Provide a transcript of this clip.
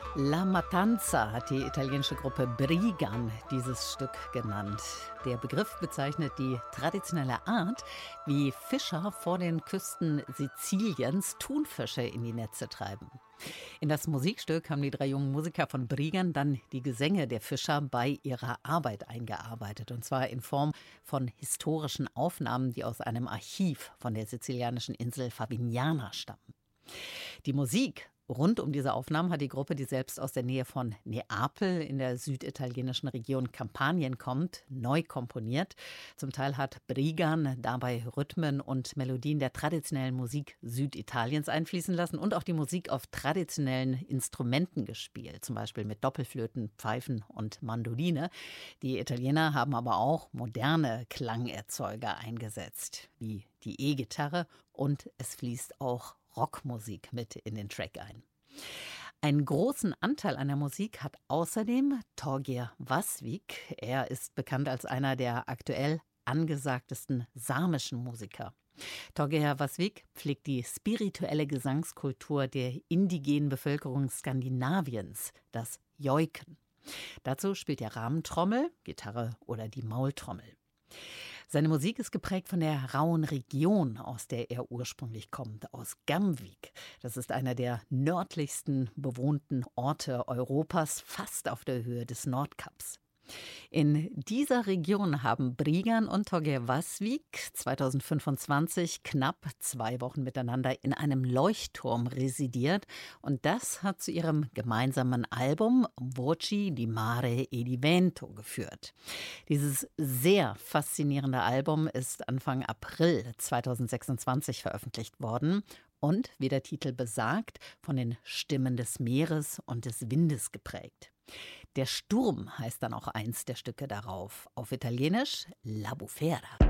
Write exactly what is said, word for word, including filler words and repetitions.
La Matanza hat die italienische Gruppe Brighan dieses Stück genannt. Der Begriff bezeichnet die traditionelle Art, wie Fischer vor den Küsten Siziliens Thunfische in die Netze treiben. In das Musikstück haben die drei jungen Musiker von Brighan dann die Gesänge der Fischer bei ihrer Arbeit eingearbeitet. Und zwar in Form von historischen Aufnahmen, die aus einem Archiv von der sizilianischen Insel Favignana stammen. Die Musik rund um diese Aufnahmen hat die Gruppe, die selbst aus der Nähe von Neapel in der süditalienischen Region Kampanien kommt, neu komponiert. Zum Teil hat Brighan dabei Rhythmen und Melodien der traditionellen Musik Süditaliens einfließen lassen und auch die Musik auf traditionellen Instrumenten gespielt, zum Beispiel mit Doppelflöten, Pfeifen und Mandoline. Die Italiener haben aber auch moderne Klangerzeuger eingesetzt, wie die E-Gitarre, und es fließt auch Rockmusik mit in den Track ein. Einen großen Anteil an der Musik hat außerdem Torgeir Vasvik. Er ist bekannt als einer der aktuell angesagtesten samischen Musiker. Torgeir Vasvik pflegt die spirituelle Gesangskultur der indigenen Bevölkerung Skandinaviens, das Joiken. Dazu spielt er Rahmentrommel, Gitarre oder die Maultrommel. Seine Musik ist geprägt von der rauen Region, aus der er ursprünglich kommt, aus Gamvik. Das ist einer der nördlichsten bewohnten Orte Europas, fast auf der Höhe des Nordkaps. In dieser Region haben Brighan und Torgeir Vasvik zweitausendfünfundzwanzig knapp zwei Wochen miteinander in einem Leuchtturm residiert. Und das hat zu ihrem gemeinsamen Album Voci di Mare e di Vento geführt. Dieses sehr faszinierende Album ist Anfang April zweitausendsechsundzwanzig veröffentlicht worden. Und, wie der Titel besagt, von den Stimmen des Meeres und des Windes geprägt. Der Sturm heißt dann auch eins der Stücke darauf, auf Italienisch La Bufera.